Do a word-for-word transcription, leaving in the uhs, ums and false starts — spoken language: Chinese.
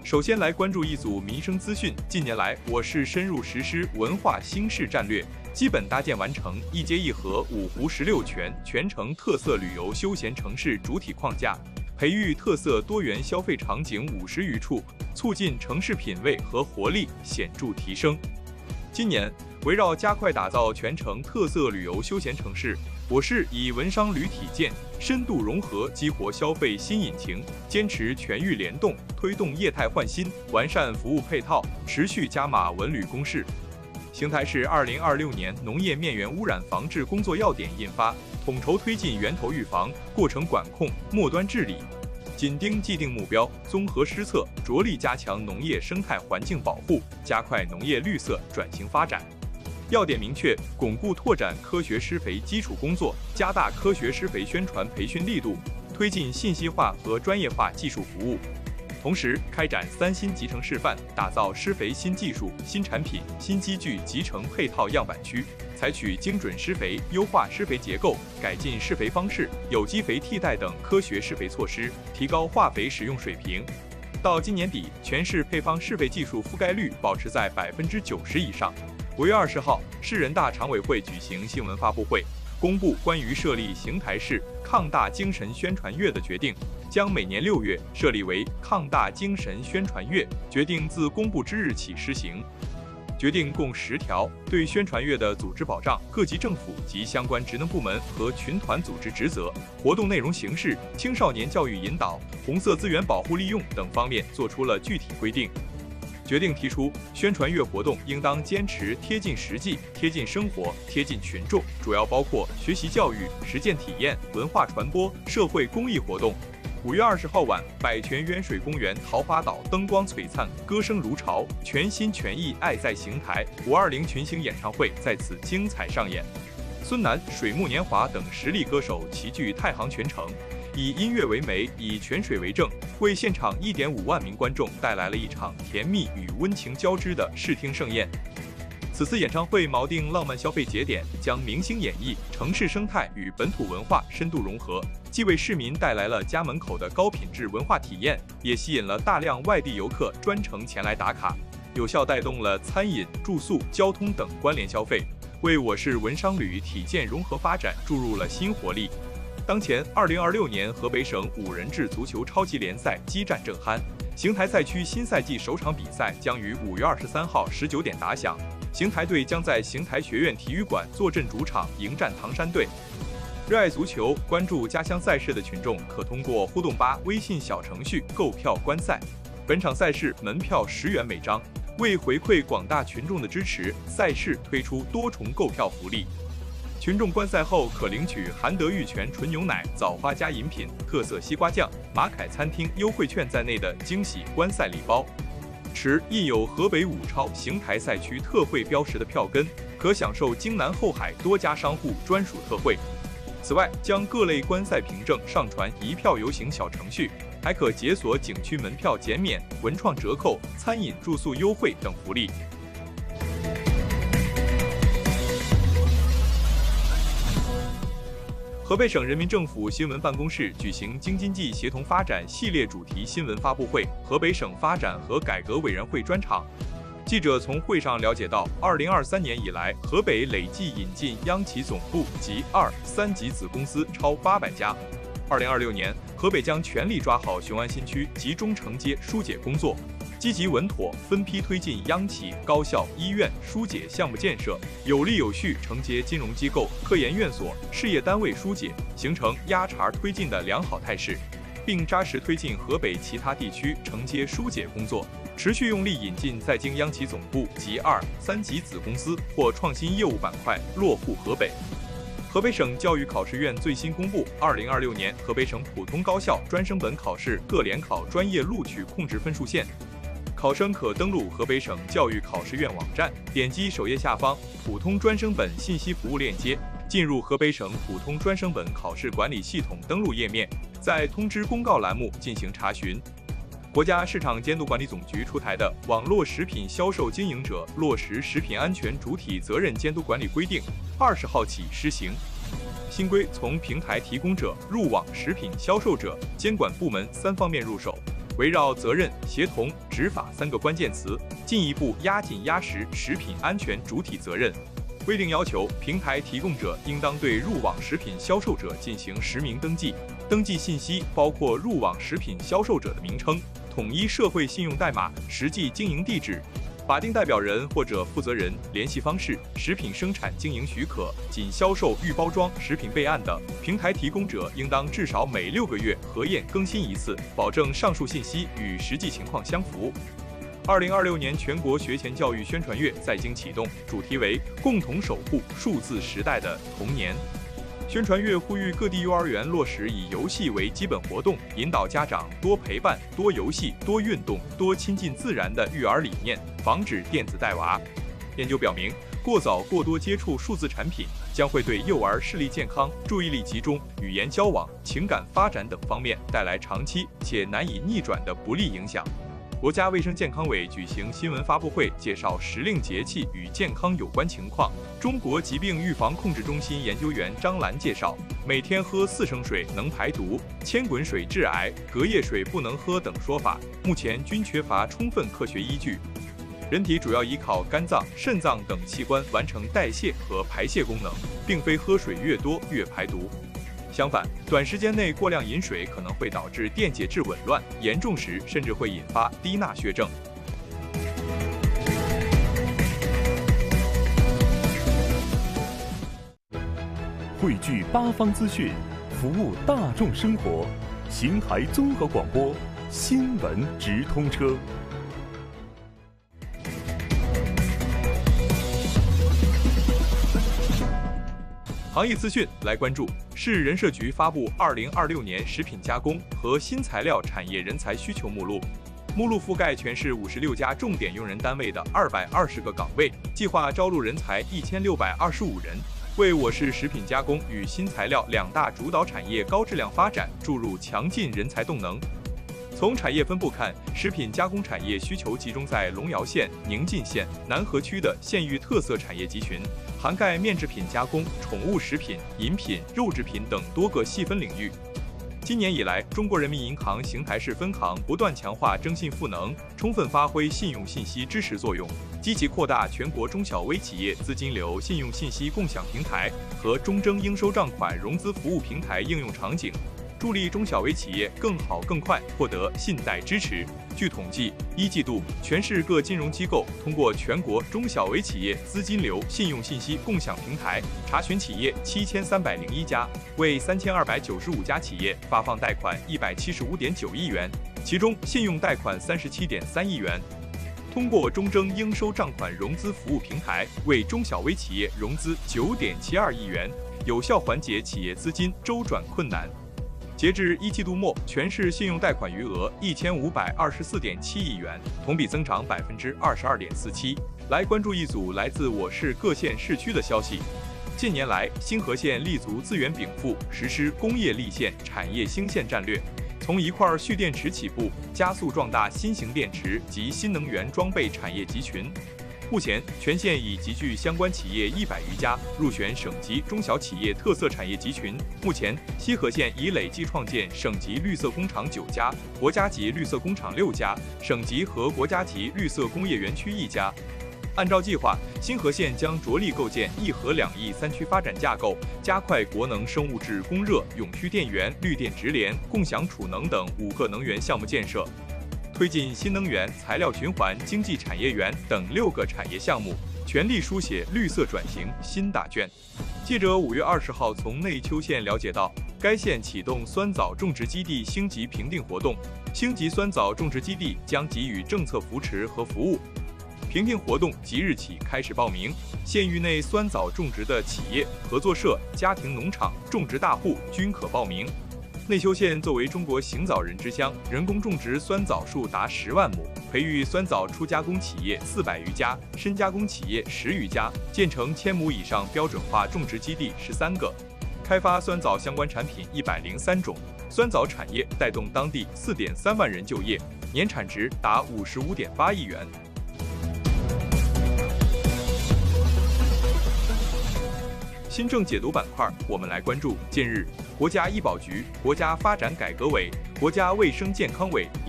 首先来关注一组民生资讯。近年来，我市深入实施文化新市战略，基本搭建完成一街一河、五湖十六泉全程特色旅游休闲城市主体框架，培育特色多元消费场景五十余处，促进城市品味和活力显著提升。今年，围绕加快打造全城特色旅游休闲城市，我市以文商旅体健深度融合激活消费新引擎，坚持全域联动，推动业态换新，完善服务配套，持续加码文旅攻势。邢台市二零二六年农业面源污染防治工作要点印发，统筹推进源头预防、过程管控、末端治理，紧盯既定目标，综合施策，着力加强农业生态环境保护，加快农业绿色转型发展。要点明确，巩固拓展科学施肥基础工作，加大科学施肥宣传培训力度，推进信息化和专业化技术服务。同时，开展三新集成示范，打造施肥新技术、新产品、新机具集成配套样板区，采取精准施肥、优化施肥结构、改进施肥方式、有机肥替代等科学施肥措施，提高化肥使用水平。到今年底，全市配方施肥技术覆盖率保持在百分之九十以上。五月二十号，市人大常委会举行新闻发布会，公布关于设立邢台市抗大精神宣传月的决定，将每年六月设立为抗大精神宣传月，决定自公布之日起施行。决定共十条，对宣传月的组织保障、各级政府及相关职能部门和群团组织职责、活动内容形式、青少年教育引导、红色资源保护利用等方面作出了具体规定。决定提出，宣传月活动应当坚持贴近实际、贴近生活、贴近群众，主要包括学习教育、实践体验、文化传播、社会公益活动。五月二十号晚，百泉渊水公园桃花岛灯光璀璨，歌声如潮，全心全意爱在邢台五二零群星演唱会在此精彩上演。孙楠、水木年华等实力歌手齐聚太行泉城，以音乐为媒，以泉水为证，为现场一点五万名观众带来了一场甜蜜与温情交织的视听盛宴。此次演唱会锚定浪漫消费节点，将明星演绎、城市生态与本土文化深度融合，既为市民带来了家门口的高品质文化体验，也吸引了大量外地游客专程前来打卡，有效带动了餐饮、住宿、交通等关联消费，为我市文商旅体健融合发展注入了新活力。当前，二零二六年河北省五人制足球超级联赛激战正酣，邢台赛区新赛季首场比赛将于五月二十三号十九点打响。邢台队将在邢台学院体育馆坐镇主场迎战唐山队。热爱足球、关注家乡赛事的群众可通过互动吧微信小程序购票观赛。本场赛事门票十元每张。为回馈广大群众的支持，赛事推出多重购票福利。群众观赛后可领取含德玉泉纯牛奶、枣花加饮品、特色西瓜酱、马凯餐厅优惠券在内的惊喜观赛礼包。持印有河北五超邢台赛区特惠标识的票根，可享受京南后海多家商户专属特惠。此外，将各类观赛凭证上传一票游行小程序，还可解锁景区门票减免、文创折扣、餐饮住宿优惠等福利。河北省人民政府新闻办公室举行京津冀协同发展系列主题新闻发布会，河北省发展和改革委员会专场。记者从会上了解到，二零二三年以来，河北累计引进央企总部及二、三级子公司超八百家。二零二六年，河北将全力抓好雄安新区集中承接疏解工作，积极稳妥分批推进央企、高校、医院疏解项目建设，有力有序承接金融机构、科研院所、事业单位疏解，形成压茬推进的良好态势，并扎实推进河北其他地区承接疏解工作，持续用力引进在京央企总部及二、三级子公司或创新业务板块落户河北。河北省教育考试院最新公布，二零二六年河北省普通高校专升本考试各联考专业录取控制分数线。考生可登录河北省教育考试院网站，点击首页下方普通专升本信息服务链接，进入河北省普通专升本考试管理系统登录页面，在通知公告栏目进行查询。国家市场监督管理总局出台的《网络食品销售经营者落实食品安全主体责任监督管理规定》二十号起施行。新规从平台提供者、入网食品销售者监管部门三方面入手， 围绕责任、协同、执法三个关键词，进一步压紧压实食品安全主体责任。规定要求，平台提供者应当对入网食品销售者进行实名登记，登记信息包括入网食品销售者的名称、统一社会信用代码、实际经营地址、法定代表人或者负责人、联系方式、食品生产经营许可。仅销售预包装食品备案的平台提供者，应当至少每六个月核验更新一次，保证上述信息与实际情况相符。二零二六年全国学前教育宣传月在京启动，主题为“共同守护数字时代的童年”。宣传月呼吁各地幼儿园落实以游戏为基本活动，引导家长多陪伴、多游戏、多运动、多亲近自然的育儿理念，防止电子带娃。研究表明，过早过多接触数字产品将会对幼儿视力健康、注意力集中、语言交往、情感发展等方面带来长期且难以逆转的不利影响。国家卫生健康委举行新闻发布会，介绍时令节气与健康有关情况。中国疾病预防控制中心研究员张兰介绍，每天喝四升水能排毒，千滚水致癌，隔夜水不能喝等说法，目前均缺乏充分科学依据。人体主要依靠肝脏、肾脏等器官完成代谢和排泄功能，并非喝水越多越排毒。相反，短时间内过量饮水可能会导致电解质紊乱，严重时甚至会引发低钠血症。 汇聚八方资讯，服务大众生活。邢台综合广播，新闻直通车。 行业资讯来关注，市人社局发布二零二六年食品加工和新材料产业人才需求目录，目录覆盖全市五十六家重点用人单位的二百二十个岗位，计划招录人才一千六百二十五人，为我市食品加工与新材料两大主导产业高质量发展注入强劲人才动能。从产业分布看，食品加工产业需求集中在龙窑县、宁晋县、南河区的县域特色产业集群，涵盖面制品加工、宠物食品、饮品、肉制品等多个细分领域。今年以来，中国人民银行邢台市分行不断强化征信赋能，充分发挥信用信息支持作用，积极扩大全国中小微企业资金流信用信息共享平台和中征应收账款融资服务平台应用场景，助力中小微企业更好更快获得信贷支持。据统计，一季度全市各金融机构通过全国中小微企业资金流信用信息共享平台查询企业七千三百零一家，为三千二百九十五家企业发放贷款一百七十五点九亿元，其中信用贷款三十七点三亿元。通过中征应收账款融资服务平台，为中小微企业融资九点七二亿元，有效缓解企业资金周转困难。截至一季度末，全市信用贷款余额一千五百二十四点七亿元，同比增长百分之二十二点四七。来关注一组来自我市各县市区的消息。近年来，星河县立足资源禀赋，实施工业立县、产业兴县战略，从一块蓄电池起步，加速壮大新型电池及新能源装备产业集群。目前，全县已集聚相关企业一百余家，入选省级中小企业特色产业集群。目前，西河县已累计创建省级绿色工厂九家，国家级绿色工厂六家，省级和国家级绿色工业园区一家。按照计划，星河县将着力构建一河两翼三区发展架构，加快国能生物质供热、永续电源、绿电直联、共享储能等五个能源项目建设。推进新能源、材料循环、经济产业园等六个产业项目，全力书写绿色转型新答卷。记者五月二十号从内丘县了解到，该县启动酸枣种植基地星级评定活动，星级酸枣种植基地将给予政策扶持和服务。评定活动即日起开始报名，县域内酸枣种植的企业、合作社、家庭农场、种植大户均可报名。内丘县作为中国行枣人之乡，人工种植酸枣树达十万亩，培育酸枣初加工企业四百余家，深加工企业十余家，建成千亩以上标准化种植基地十三个，开发酸枣相关产品一百零三种。酸枣产业带动当地四点三万人就业，年产值达五十五点八亿元。新政解读板块，我们来关注。近日，国家医保局、国家发展改革委、国家卫生健康委